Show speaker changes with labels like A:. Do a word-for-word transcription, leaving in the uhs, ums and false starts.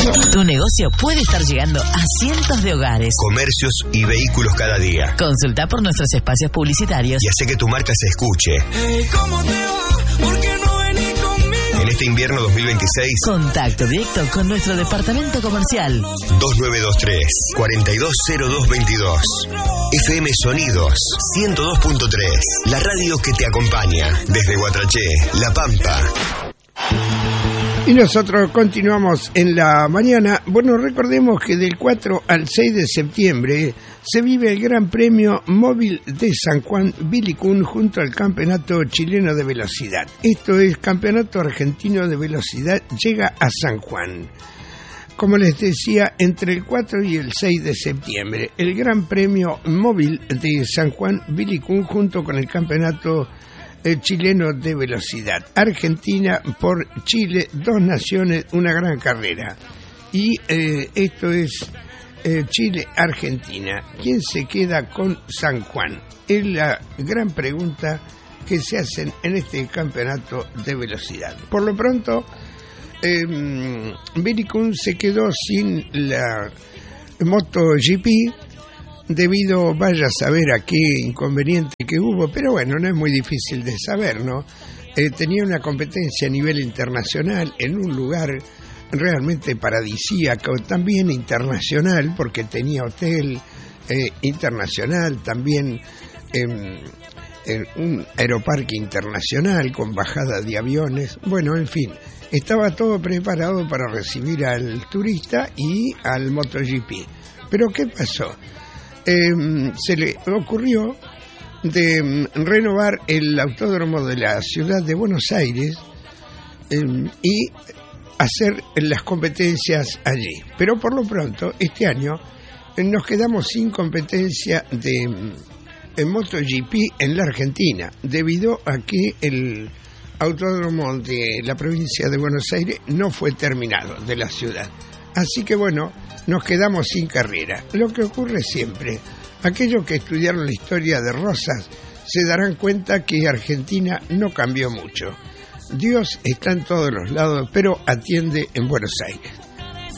A: Tu negocio puede estar llegando a cientos de hogares,
B: comercios y vehículos cada día.
A: Consulta por nuestros espacios publicitarios
B: y hace que tu marca se escuche.
C: Hey, ¿cómo te va? ¿Por qué no venís conmigo?
B: En este invierno dos mil veintiséis,
A: contacto directo con nuestro departamento comercial.
B: dos nueve dos tres, cuatro dos cero dos dos dos. F M Sonidos ciento dos punto tres. La radio que te acompaña desde Guatraché, La Pampa.
D: Y nosotros continuamos en la mañana. Bueno, recordemos que del cuatro al seis de septiembre se vive el Gran Premio Móvil de San Juan Vilicún junto al Campeonato Chileno de Velocidad. Esto es Campeonato Argentino de Velocidad, llega a San Juan. Como les decía, entre el cuatro y el seis de septiembre, el Gran Premio Móvil de San Juan Vilicún junto con el Campeonato El chileno de velocidad. Argentina por Chile, dos naciones, una gran carrera. Y eh, esto es eh, Chile-Argentina. ¿Quién se queda con San Juan? Es la gran pregunta que se hacen en este campeonato de velocidad. Por lo pronto, eh, Vilicún se quedó sin la MotoGP, debido, vaya a saber a qué inconveniente que hubo, pero bueno, no es muy difícil de saber, ¿no? Eh, tenía una competencia a nivel internacional en un lugar realmente paradisíaco, también internacional, porque tenía hotel eh, internacional, también eh, en un aeroparque internacional con bajada de aviones, bueno, en fin, estaba todo preparado para recibir al turista y al MotoGP. Pero ¿qué pasó? Eh, se le ocurrió de um, renovar el autódromo de la ciudad de Buenos Aires eh, y hacer las competencias allí. Pero por lo pronto, este año eh, nos quedamos sin competencia de um, MotoGP en la Argentina, debido a que el autódromo de la provincia de Buenos Aires no fue terminado, de la ciudad. Así que bueno, nos quedamos sin carrera. Lo que ocurre siempre, aquellos que estudiaron la historia de Rosas se darán cuenta que Argentina no cambió mucho. Dios está en todos los lados, pero atiende en Buenos Aires.